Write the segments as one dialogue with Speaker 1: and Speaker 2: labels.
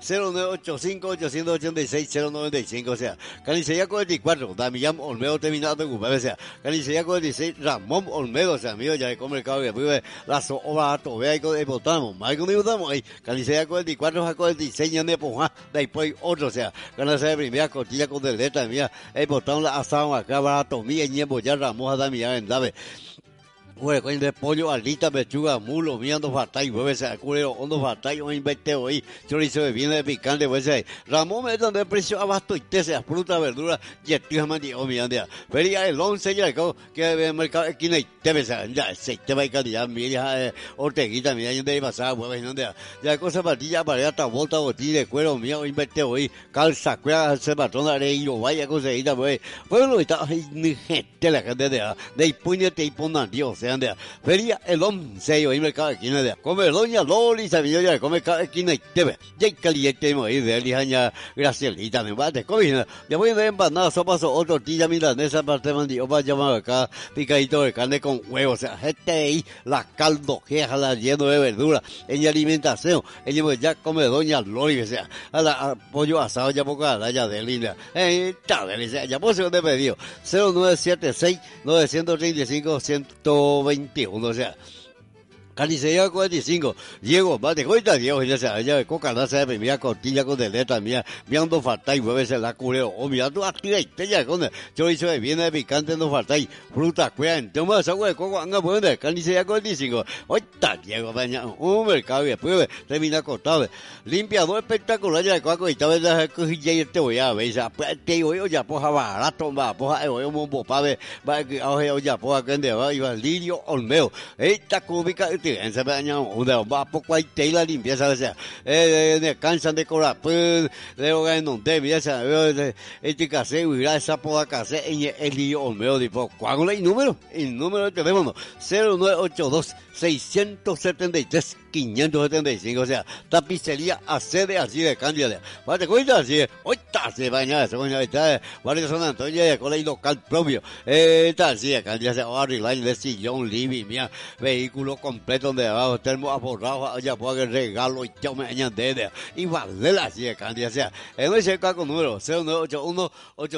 Speaker 1: 0985-886-095, o sea, Carnicería 44, Damián Olmedo terminado de ocupar, o sea, Carnicería 46, Ramón Olmedo, o sea, amigo, ya de comer el cabo, después la soba, todavía hay que votamos, más que votamos ahí, Carnicería 44, a 46, ya de Pujá, después otro, o sea, Carnicería de primera, costilla con deleta, mía, el botón la asado acá, barato, mía, ñembo, ya Ramón, Damián, en Dave. Bueno, con de pollo, alita, pechuga, mulo, mirando fatay, hueve, se culero, hondo fatay, un inventeo ahí, chorizo de viene de picante, pues ahí. Ramón me dan de precio abasto y te sea fruta, verdura, y el tío mandi, o mirando. Feria el 11 ya, que el mercado aquí no hay, te ves, ya, se te va a calidad, mira, orteguita, mira, yo te pasar, hueve, no te ya cosa patilla, para allá, volta, botilla de cuero, mío, inventeo ahí, calza, cuera, se patrona, de yo, vaya conseguida, pues, lo está, ni gente, la gente de puñete y ponan, Dios, sea. Feria el 11 hoy mercado aquí no de come doña Loli sabía ya come aquí no te ya caliente ahí de lijaña Gracielita me bate comida ya voy de empanada sopa otro tortilla milanesa parte mandi o va a llamar acá picadito de carne con huevos, o sea, este ahí la caldo que la lleno de verdura en alimentación ella ya come doña Loli, o sea, a pollo asado ya poco a la ya de línea está delicia ya por segundo pedido 0976 935 121, o sea, Carnicería 45, Diego, bate cuenta, Diego, ya sea, ella coca, no se mira cortilla con deleta, mía, mirando falta y hueves en la culeo, o mira tú activa y te ya con chorizo de viene de picante no falta y fruta, cuean, toma esa hueá, coco, anga, bueno, Carnicería 45, oita, Diego, baña, un mercado y después termina cortado, limpiador espectacular, ya de cuaco y tal vez la cojilla y te voy a ver, te voy a ya, poja barato, va, poja, voy a un popave, va, ya, poja, que ande, va, y va, Lirio Olmeo, esta cúbica, en ese año una va poco hay tela limpieza, o sea, cansan de cobrar pues de hogar no te mira esa este case y esa poda case en el lío Olmedo tipo ¿cuál es el número de teléfono 0982 673 575, o sea, tapicería accede así de Cándida. ¿Vale? Cuenta así, ahorita se baña, se baña, está, Barrio San Antonio, de colegio local propio, está así de Cándida, se va a arreglar el sillón, living, mía, vehículo completo donde abajo, termo aforrado, ya puedo regalo y yo me añade, y vale así de Cándida, o sea, en ese caso número 0981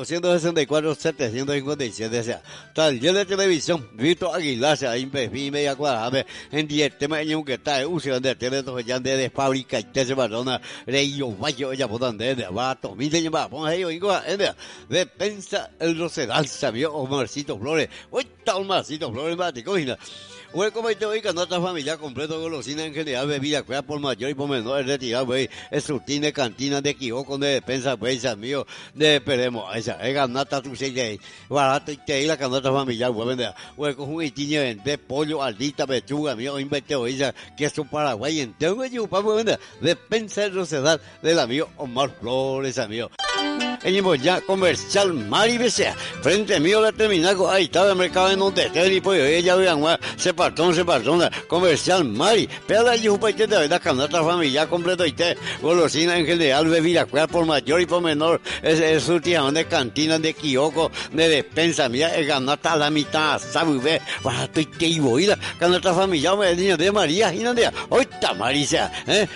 Speaker 1: 864 757, o sea, taller de televisión, Vito Aguilar, se ha impedido media cuadrada, en 10 temas que está de teléfono ya de fábrica y te se barona reyo vaya ya puedan de vato mi se llama pon ello igual de pensa el Rosedal sabio Omarcito Flores hoy está Omarcito Flores va te cogina. Güey, como te oiga, nuestra familia completo golosina en general, bebida, cuida por mayor y por menor, retirado, güey, es rutina, cantina, de equivoco, de despensa, güey, mío, de esperemos, esa, es ganata, tu se barato y te la canasta familiar, güey, vender, güey, con un itinio de pollo, aldita, pechuga, mío, invente, güey, queso paraguay, entero, güey, para vender, despensa del Rosedal, del amigo Omar Flores, amigo. Venimos ya comercial Mari Besea. Frente mío la terminal, ahí estaba el mercado en donde y pues ella vean, se partona, comercial Mari. Pero allí un paquete de la canasta familiar completo y te, golosina en general, bebida, cual por mayor y por menor, es últimamente de cantina, de kiosco, de despensa, mira, el canasta a la mitad, sabe, ve, barato y te iba, y la canasta familiar, me niño de María, y no de, hoy está Marisa,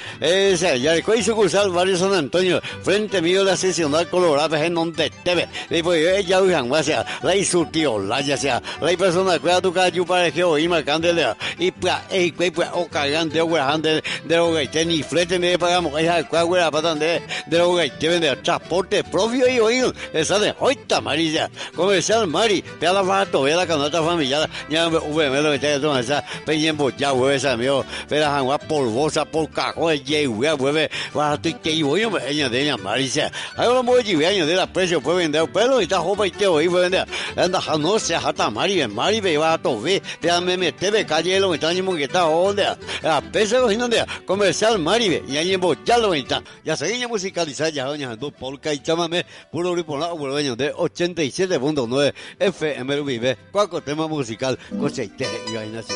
Speaker 1: ya el cual sucursal Barrio San Antonio, frente mío la seccional colorada, en donde te ve, después ella usan, o sea, la insultió, la ya sea, la persona que tu calle para que hoy marcando y pues o cagante o grande de lo que te ni flete ni pagamos esa cuagüera para de lo que te vende transporte propio y oído esa de hoita Marisa comercial Mari te la barato ve la canasta familiar ya me lo que te toma esa peñembo ya hueve esa mío pero agua polvosa por cajón y hueve barato y que yo me ella de ella Marisa ahora muy años de la precio puede vender pero está joven y te oí puede vender anda no se hasta Mari ve va a tobe te me te calle lo está ni que está onda a pese lo donde comercial Mari y ahí ya lo está ya seguimos musicalizar ya doña dos polka y chámame puro grupo la dueño de 87.9 FM vive cuaco tema musical coche y vaina así.